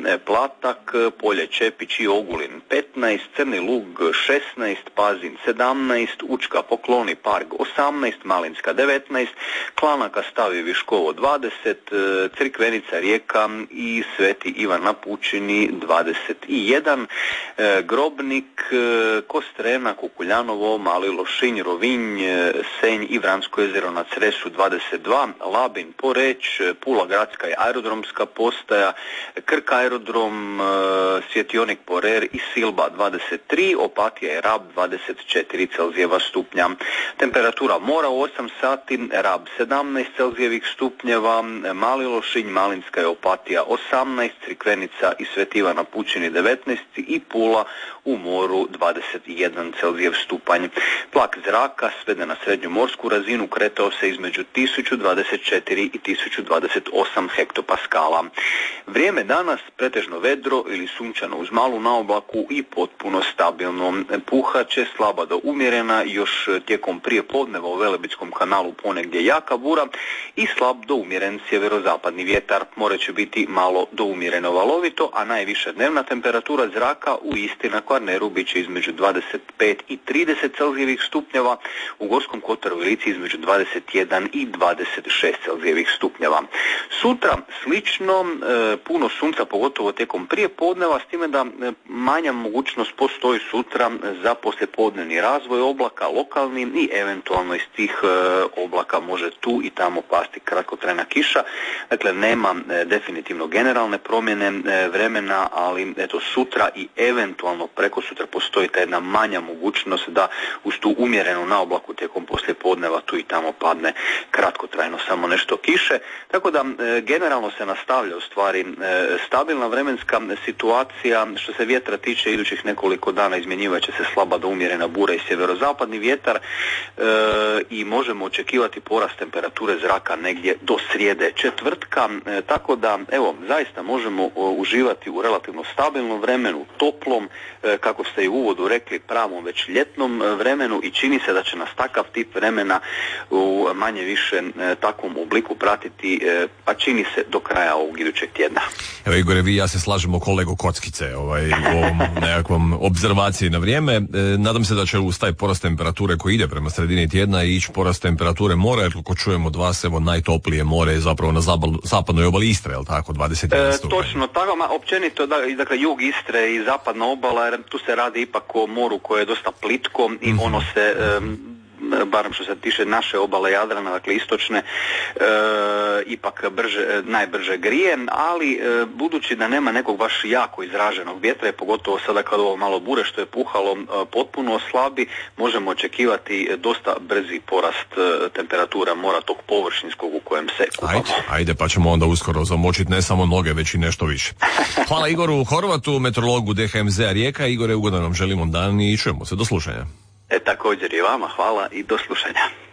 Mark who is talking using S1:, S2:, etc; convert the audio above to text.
S1: Platak, Polje Čepić i Ogulin 15, Crni Lug 16, Pazin 17, Učka, Pokloni, Park 18, Malinska 19, Klanaka, Stavi, Viškovo 20, Crikvenica, Rijeka i Sveti Ivan na Pučini 21, Grobnik, Kostrena, Kukuljanovo, Mali Lošinj, Rovinj, Senj i Vransko jezero na Cresu 22, Labin, Poreć, Pula gradska i aerodromska postaja, Krk aerodrom, Svjetionik, Porer i Silba 23, Opatija i Rab 24 Celzijeva stupnja. Temperatura mora u 8 sati, Rab 17 Celzijevih stupnjeva, Mali Lošinj, Malinska i Opatija 18, Crikvenica i Sveti Ivan na Pučini 19 i Pula u moru 21 Celzijev stupanj. Tlak zraka sveden na srednju morsku razinu kretao se između 1024 i 1028 hektopaskala. Vrijeme danas pretežno vedro ili sunčano uz malu naoblaku i potpuno stabilno. Puhat će slaba do umjerena još tijekom prije podneva u Velebitskom kanalu ponegdje jaka bura i slab do umjeren sjeverozapadni vjetar. More će biti malo do umjereno valovito, a najviša dnevna temperatura zraka u Istri na Kvarneru bit će između 25 i 30 Celzijevih stupnjeva, u Gorskom kotaru i Lici između 21 i 26 Celzijevih stupnjeva. Sutra slično, puno sunca, pogotovo tijekom prije podneva, s time da manja mogućnost postoji sutra za poslijepodnevni razvoj oblaka, lokalni, i eventualno iz tih oblaka može tu i tamo pasti kratkotrajna kiša. Dakle, nema definitivno generalne promjene vremena, ali eto sutra i eventualno prekosutra postoji ta jedna manja mogućnost da uz tu umjerenu naoblaku tijekom poslijepodneva tu i tamo padne kratkotrajno samo nešto kiše. Tako da generalno se nastavlja u stvari stabilna vremenska situacija. Što se vjetra tiče, idućih nekoliko dana izmjenjivat će se slaba do umjerena bura i sjeverozapadni vjetar i možemo očekivati porast temperature zraka negdje do srijede četvrtka, tako da evo zaista možemo uživati u relativno stabilnom vremenu, toplom, kako ste i u uvodu rekli, pravom već ljetnom vremenu, i čini se da će nas takav tip vremena u manje više takvom obliku pratiti, a čini se do kraja ovog idućeg tjedna.
S2: Evo Igore, vi i ja se slažemo kolego kockice u ovom nekakvom obzervaciji na vrijeme. Nadam se da će uz taj porast temperature koji ide prema sredini tjedna ići porast temperature mora, jer kako čujemo od vas, evo najtoplije more je zapravo na zapadnoj obali Istre, je li tako, 21 stupanj?
S1: Točno, tako, općenito, dakle jug Istre i zapadna obala, jer tu se radi ipak o moru koje je dosta plitko i ono se barem što se tiče naše obale Jadrana, dakle istočne, ipak najbrže grije, ali budući da nema nekog baš jako izraženog vjetra, pogotovo sada kad ovo malo bure što je puhalo potpuno oslabi, možemo očekivati dosta brzi porast temperatura mora, tog površinskog u kojem se kupamo.
S2: Ajde, pa ćemo onda uskoro zamočiti ne samo noge, već i nešto više. Hvala Igoru Horvatu, meteorologu DHMZ-a Rijeka. Igore, ugodan vam želimo dan i čujemo se. Do slušanja.
S1: Također i vama, hvala i do slušanja.